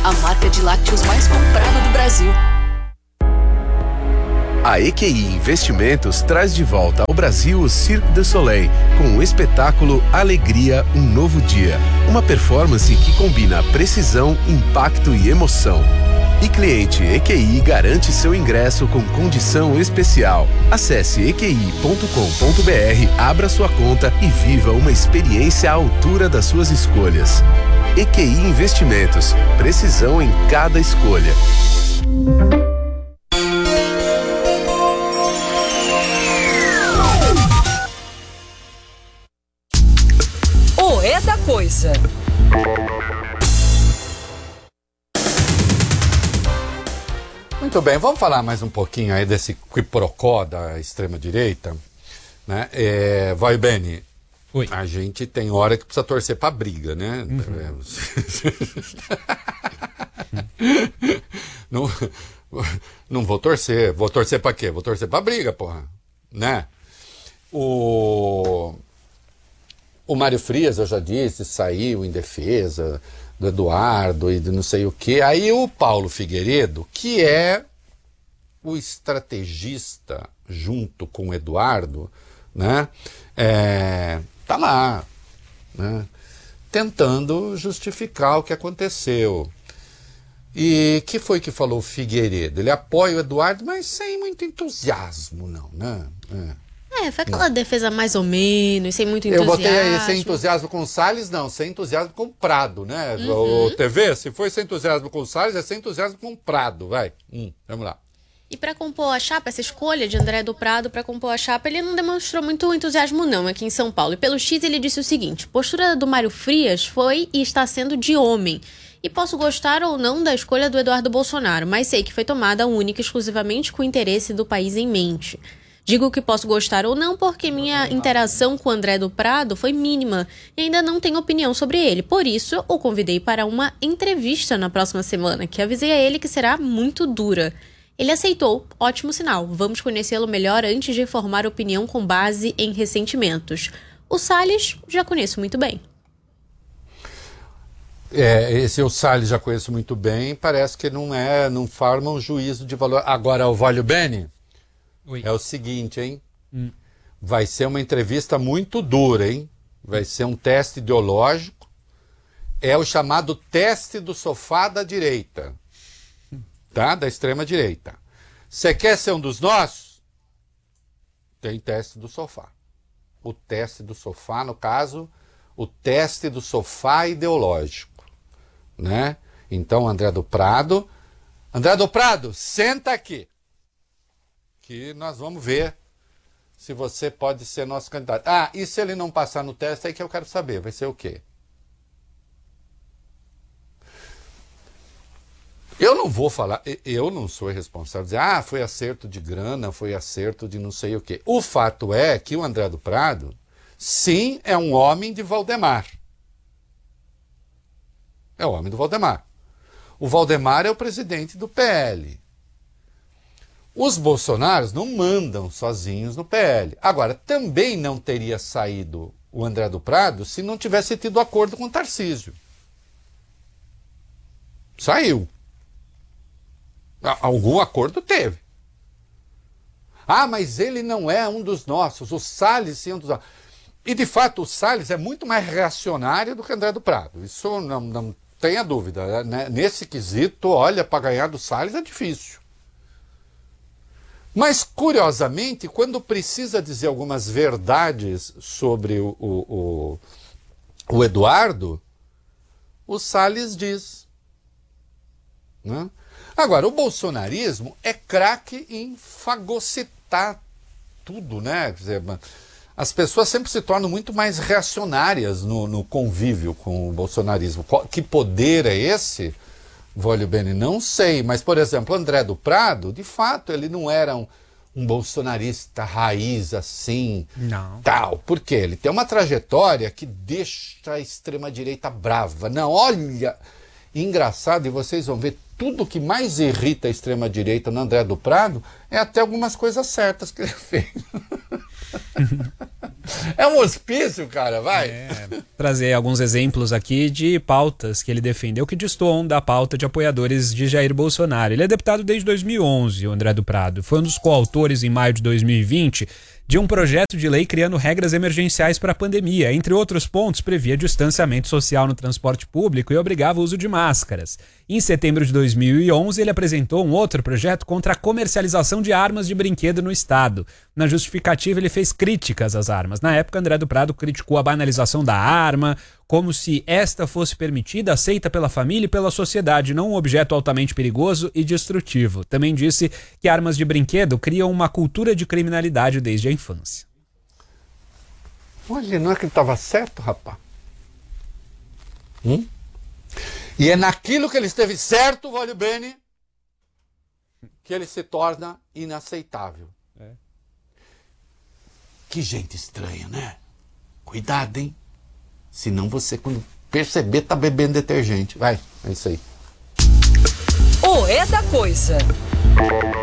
a marca de lácteos mais comprada do Brasil. A EQI Investimentos traz de volta ao Brasil o Cirque du Soleil, com o espetáculo Alegria, um Novo Dia. Uma performance que combina precisão, impacto e emoção. E cliente EQI garante seu ingresso com condição especial. Acesse equi.com.br, abra sua conta e viva uma experiência à altura das suas escolhas. EQI Investimentos, precisão em cada escolha. O É da Coisa. Muito bem, vamos falar mais um pouquinho aí desse quiprocó da extrema-direita, né? Vai, Beni, Oi. A gente tem hora que precisa torcer pra briga, né? Não vou torcer pra quê? Vou torcer pra briga, porra, né? O Mário Frias, eu já disse, saiu em defesa do Eduardo e de não sei o quê. Aí o Paulo Figueiredo, que é o estrategista junto com o Eduardo, né, tá lá, né, tentando justificar o que aconteceu. E que foi que falou o Figueiredo? Ele apoia o Eduardo, mas sem muito entusiasmo, não, né? Foi aquela defesa mais ou menos, sem muito entusiasmo. Eu botei aí sem entusiasmo com o Salles, não, sem entusiasmo com o Prado, né? O TV, se foi sem entusiasmo com o Salles, é sem entusiasmo com o Prado, vai. Vamos lá. E para compor a chapa, essa escolha de André do Prado para compor a chapa, ele não demonstrou muito entusiasmo não aqui em São Paulo. E pelo X ele disse o seguinte: postura do Mário Frias foi e está sendo de homem. E posso gostar ou não da escolha do Eduardo Bolsonaro, mas sei que foi tomada única e exclusivamente com o interesse do país em mente. Digo que posso gostar ou não porque minha interação com o André do Prado foi mínima e ainda não tenho opinião sobre ele. Por isso, o convidei para uma entrevista na próxima semana, que avisei a ele que será muito dura. Ele aceitou, ótimo sinal. Vamos conhecê-lo melhor antes de formar opinião com base em ressentimentos. O Salles já conheço muito bem. Esse o Salles já conheço muito bem, parece que não forma um juízo de valor. Agora, o Valho Beni, é o seguinte, hein? Vai ser uma entrevista muito dura, hein? Vai ser um teste ideológico. É o chamado teste do sofá da direita. Tá? Da extrema direita. Você quer ser um dos nossos? Tem teste do sofá. O teste do sofá, no caso, o teste do sofá ideológico, né? Então, André do Prado, senta aqui, que nós vamos ver se você pode ser nosso candidato. E se ele não passar no teste, aí que eu quero saber, vai ser o quê? Eu não vou falar, eu não sou responsável, dizer, foi acerto de grana, foi acerto de não sei o quê. O fato é que o André do Prado, sim, é um homem de Valdemar. É o homem do Valdemar. O Valdemar é o presidente do PL. Os Bolsonaros não mandam sozinhos no PL. Agora, também não teria saído o André do Prado se não tivesse tido acordo com o Tarcísio. Saiu. Algum acordo teve. Mas ele não é um dos nossos. O Salles sim é um dos nossos. E, de fato, o Salles é muito mais reacionário do que o André do Prado. Isso não tenha dúvida, né? Nesse quesito, olha, para ganhar do Salles é difícil. Mas, curiosamente, quando precisa dizer algumas verdades sobre o Eduardo, o Salles diz. Né? Agora, o bolsonarismo é craque em fagocitar tudo, né? Quer dizer, as pessoas sempre se tornam muito mais reacionárias no convívio com o bolsonarismo. Que poder é esse, Volio Bene? Não sei, mas, por exemplo, André do Prado, de fato, ele não era um bolsonarista raiz assim, não. Tal. Por quê? Ele tem uma trajetória que deixa a extrema-direita brava. Não, olha, engraçado, e vocês vão ver, tudo que mais irrita a extrema-direita no André do Prado é até algumas coisas certas que ele fez. É um hospício, cara, vai. trazer alguns exemplos aqui de pautas que ele defendeu que destoam da pauta de apoiadores de Jair Bolsonaro. Ele é deputado desde 2011, o André do Prado. Foi um dos coautores, em maio de 2020, de um projeto de lei criando regras emergenciais para a pandemia. Entre outros pontos, previa distanciamento social no transporte público e obrigava o uso de máscaras. Em setembro de 2011, ele apresentou um outro projeto contra a comercialização de armas de brinquedo no Estado. Na justificativa, ele fez críticas às armas. Na época, André do Prado criticou a banalização da arma, como se esta fosse permitida, aceita pela família e pela sociedade, não um objeto altamente perigoso e destrutivo. Também disse que armas de brinquedo criam uma cultura de criminalidade desde a infância. Olha, não é que ele estava certo, rapaz? E é naquilo que ele esteve certo, Vólio Bene, que ele se torna inaceitável. Que gente estranha, né? Cuidado, hein? Senão você, quando perceber, tá bebendo detergente. Vai, é isso aí. O É da Coisa.